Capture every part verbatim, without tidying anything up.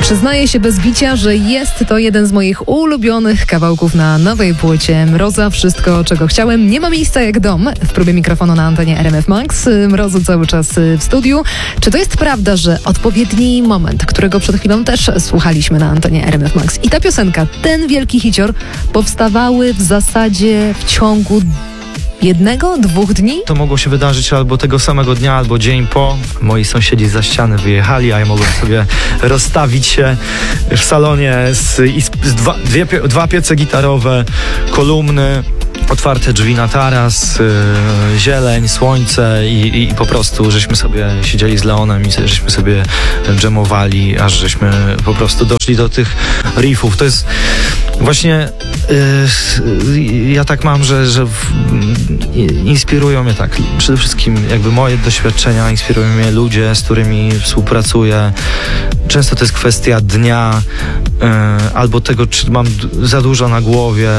Przyznaję się bez bicia, że jest to jeden z moich ulubionych kawałków na nowej płycie Mroza. Wszystko, czego chciałem. Nie ma miejsca jak dom. W próbie mikrofonu na antenie R M F Max. Mrozu cały czas w studiu. Czy to jest prawda, że odpowiedni moment, którego przed chwilą też słuchaliśmy na antenie R M F Max i ta piosenka, ten wielki hicior, powstawały w zasadzie w ciągu jednego, dwóch dni? To mogło się wydarzyć albo tego samego dnia, albo dzień po. Moi sąsiedzi za ściany wyjechali, a ja mogłem sobie rozstawić się w salonie z, i z, z dwa, dwie, dwa piece gitarowe, kolumny, otwarte drzwi na taras, yy, zieleń, słońce i, i po prostu żeśmy sobie siedzieli z Leonem i żeśmy sobie dżemowali, aż żeśmy po prostu doszli do tych riffów. To jest właśnie yy, ja tak mam, że, że w, inspirują mnie tak, przede wszystkim jakby moje doświadczenia, inspirują mnie ludzie, z którymi współpracuję. Często to jest kwestia dnia yy, albo tego, czy mam d- za dużo na głowie.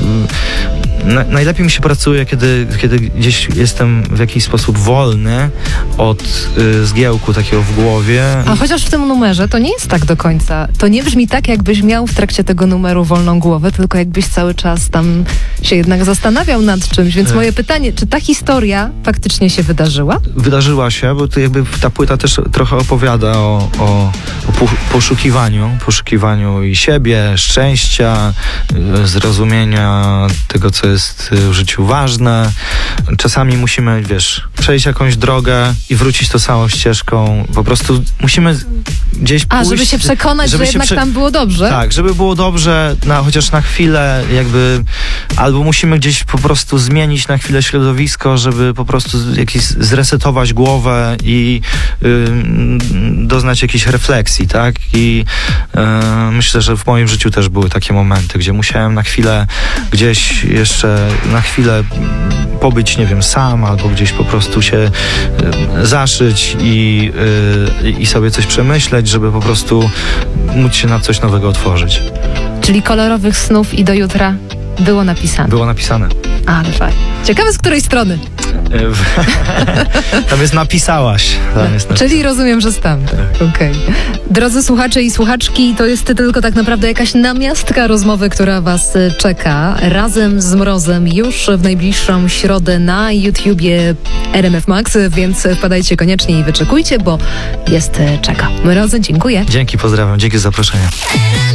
Na, najlepiej mi się pracuje, kiedy, kiedy gdzieś jestem w jakiś sposób wolny od y, zgiełku takiego w głowie. A chociaż w tym numerze to nie jest tak do końca. To nie brzmi tak, jakbyś miał w trakcie tego numeru wolną głowę, tylko jakbyś cały czas tam się jednak zastanawiał nad czymś. Więc moje pytanie, czy ta historia faktycznie się wydarzyła? Wydarzyła się, bo to jakby ta płyta też trochę opowiada o, o, o poszukiwaniu, poszukiwaniu i siebie, szczęścia, zrozumienia tego, co jest w życiu ważne. Czasami musimy, wiesz, przejść jakąś drogę i wrócić tą samą ścieżką. Po prostu musimy gdzieś A, pójść. żeby się przekonać, żeby że jednak prze... tam było dobrze? Tak, żeby było dobrze, na, chociaż na chwilę jakby, albo musimy gdzieś po prostu zmienić na chwilę środowisko, żeby po prostu jakiś zresetować głowę i y, doznać jakiejś refleksji, tak? I y, myślę, że w moim życiu też były takie momenty, gdzie musiałem na chwilę gdzieś jeszcze na chwilę pobyć, nie wiem, sam, albo gdzieś po prostu się y, zaszyć i, y, i sobie coś przemyśleć, żeby po prostu móc się na coś nowego otworzyć. Czyli kolorowych snów i do jutra było napisane. Było napisane. Ale fajnie. Ciekawe z której strony. Tam jest napisałaś. Tam jest napisałaś. Czyli rozumiem, że z tamtej. Okej. Okay. Drodzy słuchacze i słuchaczki, to jest tylko tak naprawdę jakaś namiastka rozmowy, która was czeka razem z Mrozem już w najbliższą środę na YouTubie R M F Max, więc wpadajcie koniecznie i wyczekujcie, bo jest czeka. Mrozy, dziękuję. Dzięki, pozdrawiam. Dzięki za zaproszenie.